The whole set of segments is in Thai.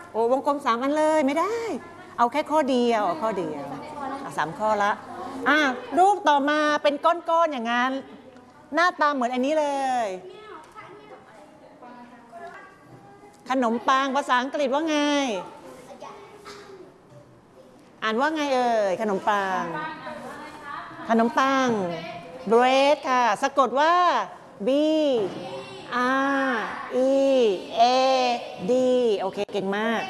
โอ้วงกลม3 อันเลยไม่ได้เอาแค่ข้อเดียวข้อเดียว3 ข้อละรูปต่อมาเป็นก้อนๆอย่างนั้นหน้าตาเหมือนอันนี้เลยขนมปังภาษาอังกฤษว่าไงอ่านว่าไงเอ่ยขนมปังbread ค่ะสะกดว่า B R E A D โอเคเก่งมาก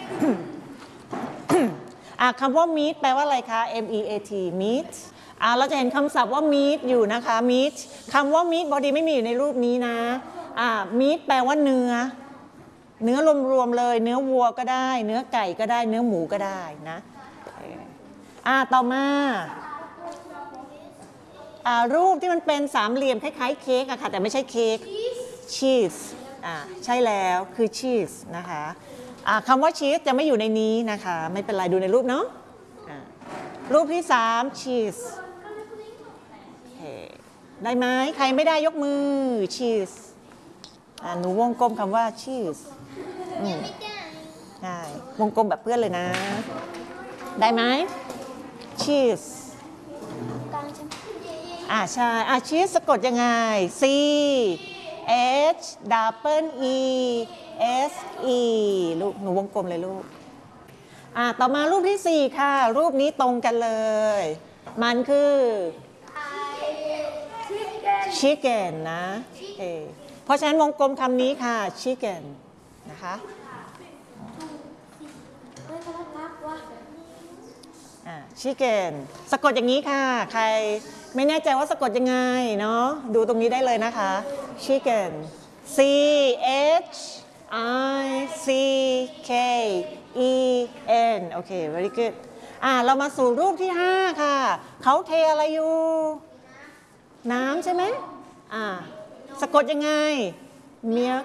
คำว่า meat แปลว่าอะไรคะ M E A T meat เราจะเห็นคำศัพท์ว่า meat อยู่นะคะ meat คำว่า meat พอดีไม่มีอยู่ในรูปนี้นะmeat แปลว่าเนื้อรวมๆเลยเนื้อวัวก็ได้เนื้อไก่ก็ได้เนื้อหมูก็ได้นะต่อมารูปที่มันเป็น3 เหลี่ยมคล้ายๆเค้กอะค่ะแต่ไม่ใช่เค้กชีสใช่แล้วคือชีสนะคะคำว่าชีสจะไม่อยู่ในนี้นะคะไม่เป็นไรดูในรูปเนาะรูปที่3ชีสได้ไหมใครไม่ได้ยกมือชีสหนูวงกลมคำว่าชีสใช่วงกลมแบบเพื่อนเลยนะได้ไหมชีสใช่ชีสสะกดยังไง C H E S E ลูกหนูวงกลมเลยลูกต่อมารูปที่4ค่ะรูปนี้ตรงกันเลยมันคือ chicken นะเพราะฉะนั้นวงกลมคำนี้ค่ะ chicken นะคะchicken สะกดอย่างนี้ค่ะใครไม่แน่ใจว่าสะกดยังไงเนาะดูตรงนี้ได้เลยนะคะ chicken C H I C K E N โอเค very good เรามาสู่รูปที่5ค่ะเขาเทอะไรอยู่น้ำใช่ไหมสะกดยังไง milk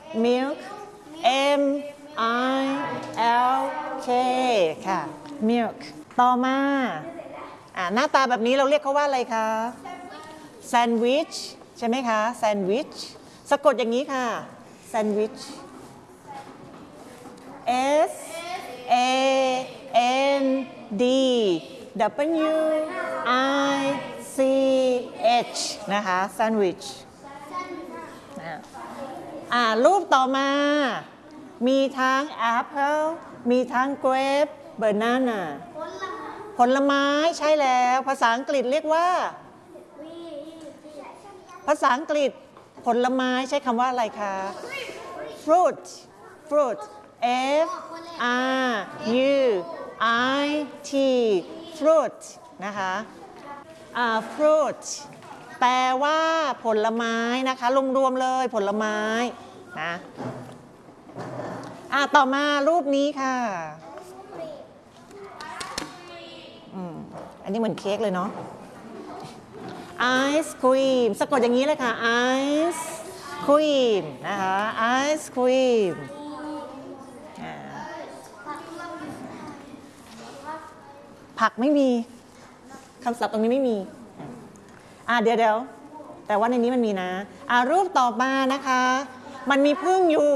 M I L K ค่ะ milk ต่อมาหน้าตาแบบนี้เราเรียกเขาว่าอะไรคะแซนด์วิชใช่ไหมคะแซนด์วิชสะกดอย่างนี้ค่ะแซนด์วิช S A N D W I C H นะคะแซนด์วิชรูปต่อมามีทั้งแอปเปิลมีทั้งเกรปบานาน่าผลไม้ใช่แล้วภาษาอังกฤษเรียกว่าภาษาอังกฤษผลไม้ใช้คำว่าอะไรคะ fruit F R U I T fruit นะคะfruit แปลว่าผลไม้นะคะรวมๆเลยผลไม้นะต่อมารูปนี้ค่ะอันนี้เหมือนเค้กเลยเนาะไอศครีมสะกดอย่างนี้เลยค่ะไอศครีมนะคะไอศครีมผักไม่มีคำศัพท์ตรงนี้ไม่มีเดี๋ยวแต่ว่าในนี้มันมีนะรูปต่อมานะคะมันมีผึ้งอยู่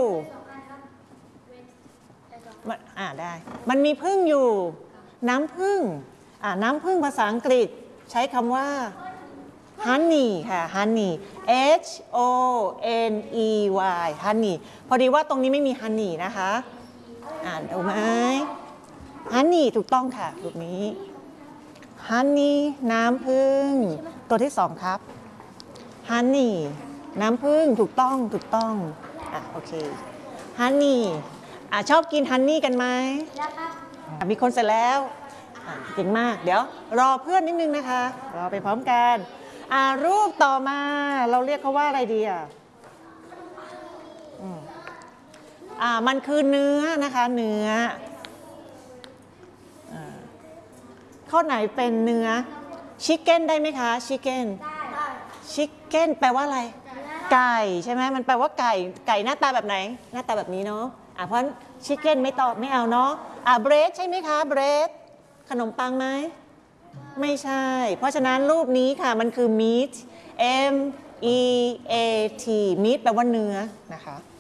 ได้มันมีผึ้งอยู่น้ำผึ้งน้ำผึ้งภาษาอังกฤษใช้คำว่า honey ค่ะ honey H O N E Y honey พอดีว่าตรงนี้ไม่มี honey นะคะดูไหม honey ถูกต้องค่ะรูปนี้ honey น้ำผึ้งตัวที่2ครับ honey น้ำผึ้งถูกต้องโอเค honey ชอบกิน honey กันไหมมีคนเสร็จแล้วเก่งมากเดี๋ยวรอเพื่อนนิดนึงนะคะรอไปพร้อมกันรูปต่อมาเราเรียกเขาว่าอะไรดีมันคือเนื้อนะคะเนื้อข้อไหนเป็นเนื้อชิคเก้นได้ไหมคะชิคเก้นชิคเก้นแปลว่าอะไรไก่ใช่ไหมมันแปลว่าไก่หน้าตาแบบไหนหน้าตาแบบนี้เนาะเพราะชิคเก้นไม่ตอบไม่เอาเนาะเบรดใช่ไหมคะเบรดขนมปังไหมไม่ใช่เพราะฉะนั้นรูปนี้ค่ะมันคือ meat M E A T meat แปลว่าเนื้อนะคะ